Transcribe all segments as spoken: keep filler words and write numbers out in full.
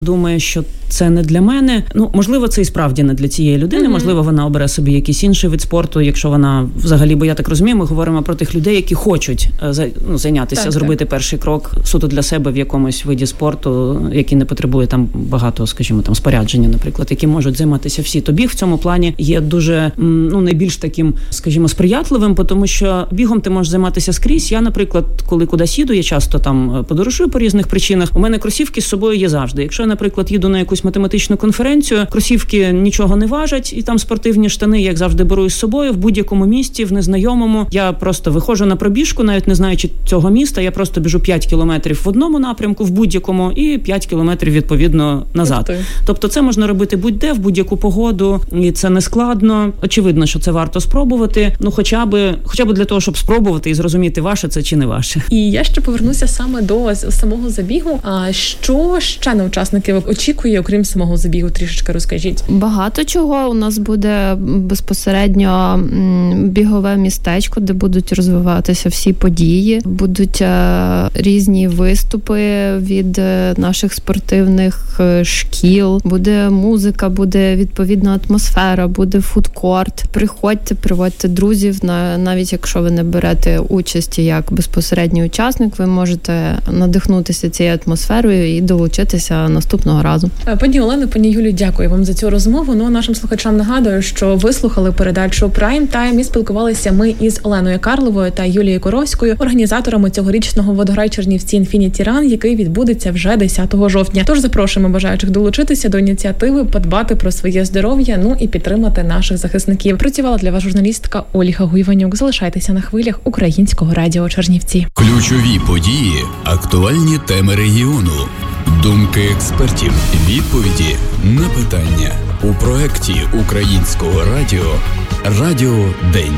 думає, що це не для мене. Ну, можливо, це і справді не для цієї людини, mm-hmm. можливо, вона обере собі якийсь інший вид спорту, якщо вона взагалі, бо я так розумію, ми говоримо про тих людей, які хочуть ну, зайнятися, так, зробити так. перший крок суто для себе в якомусь виді спорту, який не потребує там багато, скажімо, там спорядження, наприклад, які можуть займатися всі. То біг в цьому плані є дуже, ну, найбільш таким, скажімо, сприятливим, тому що бігом ти можеш займатися скрізь. Я, наприклад, коли кудись їду, я часто там подорожую по різних причинах, у мене кросівки з собою є завжди. Якщо я, наприклад, їду на якусь математичну конференцію, кросівки нічого не важать, і там спортивні штани, як завжди, беру із собою в будь-якому місті, в незнайомому. Я просто виходжу на пробіжку, навіть не знаючи цього міста, я просто біжу п'ять кілометрів в одному напрямку, в будь-якому, і п'ять кілометрів, відповідно, назад. Тобто це можна робити будь-де, в будь-яку погоду, і це не складно. Очевидно, що це варто спробувати, ну хоча б, хоча б для того, щоб спробувати і зрозуміти, ваше це чи не ваше. І я ще повернуся саме до самого забігу. А що ще на учасників очікує, окрім самого забігу, трішечки розкажіть? Багато чого. У нас буде безпосередньо бігове містечко, де будуть розвиватися всі події. Будуть різні виступи від наших спортивних шкіл. Буде музика, буде відповідна атмосфера, буде фудкорт. Приходьте, приводьте друзів. Навіть якщо ви не берете участі як безпосередній учасник, ви можете надихнутися цією атмосферою і долучитися наступного разу. Пані Олено, пані Юлію, дякую вам за цю розмову. Ну, нашим слухачам нагадую, що ви слухали передачу Prime Time і спілкувалися ми із Оленою Карловою та Юлією Коровською, організаторами цьогорічного водограй Чернівці Infinity Run, який відбудеться вже десятого жовтня. Тож запрошуємо бажаючих долучитися до ініціативи, подбати про своє здоров'я, ну і підтримати наших захисників. Працювала для вас журналістка Ольга Гуйванюк. Залишайтеся на хвилях Українського радіо Чернівці. Ключові події, актуальні теми регіону, думки експертів, відповіді на питання у проєкті Українського радіо «Радіо День».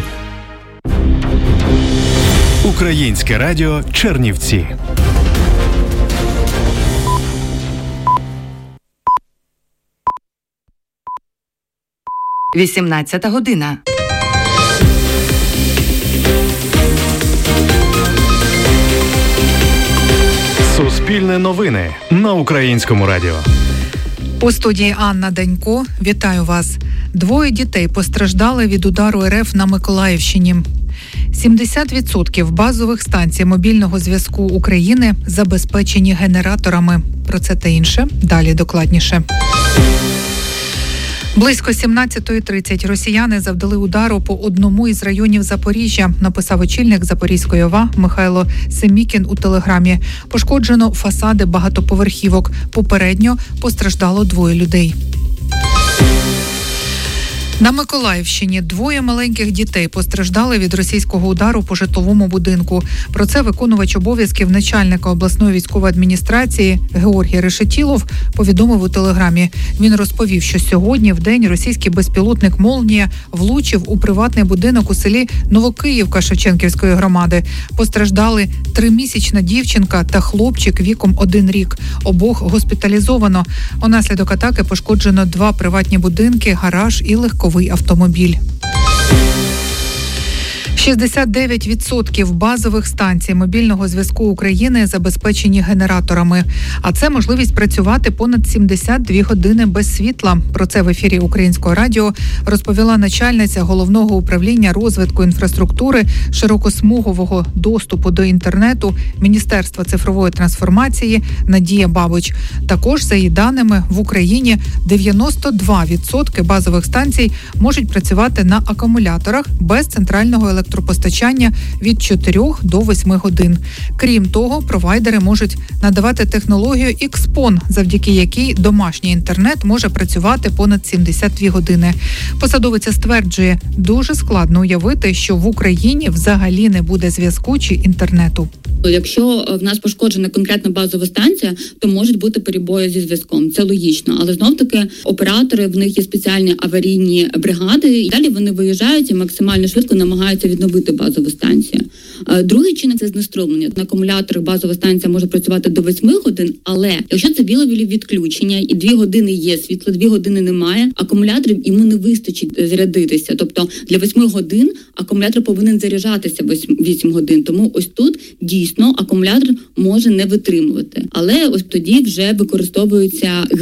Українське радіо Чернівці. вісімнадцята година. Суспільне новини на Українському радіо. У студії Анна Данько. Вітаю вас. Двоє дітей постраждали від удару РФ на Миколаївщині. сімдесят відсотків базових станцій мобільного зв'язку України забезпечені генераторами. Про це та інше далі докладніше. Близько сімнадцята тридцять росіяни завдали удару по одному із районів Запоріжжя, написав очільник Запорізької ОВА Михайло Семікін у телеграмі. Пошкоджено фасади багатоповерхівок. Попередньо постраждало двоє людей. На Миколаївщині двоє маленьких дітей постраждали від російського удару по житловому будинку. Про це виконувач обов'язків начальника обласної військової адміністрації Георгій Решетілов повідомив у телеграмі. Він розповів, що сьогодні в день російський безпілотник «Молнія» влучив у приватний будинок у селі Новокиївка Шевченківської громади. Постраждали тримісячна дівчинка та хлопчик віком один рік. Обох госпіталізовано. Унаслідок атаки пошкоджено два приватні будинки, гараж і легковий автомобіль. шістдесят дев'ять відсотків базових станцій мобільного зв'язку України забезпечені генераторами. А це можливість працювати понад сімдесят дві години без світла. Про це в ефірі Українського радіо розповіла начальниця Головного управління розвитку інфраструктури, широкосмугового доступу до інтернету Міністерства цифрової трансформації Надія Бабич. Також, за її даними, в Україні дев'яносто два відсотки базових станцій можуть працювати на акумуляторах без центрального електропостачання від чотирьох до восьми годин. Крім того, провайдери можуть надавати технологію ікс-пон, завдяки якій домашній інтернет може працювати понад сімдесят дві години. Посадовиця стверджує, дуже складно уявити, що в Україні взагалі не буде зв'язку чи інтернету. Якщо в нас пошкоджена конкретна базова станція, то можуть бути перебої зі зв'язком. Це логічно. Але знов-таки оператори, в них є спеціальні аварійні бригади, і далі вони виїжджають і максимально швидко намагаються відновити базову станцію. Другий чинник – це знеструмлення. На акумуляторах базова станція може працювати до восьми годин, але якщо це білові відключення і дві години є світло, дві години немає, акумуляторів йому не вистачить зарядитися. Тобто для восьми годин акумулятор повинен заряджатися вісім годин. Тому ось тут дійсно дійсно акумулятор може не витримувати. Але ось тоді вже використовуються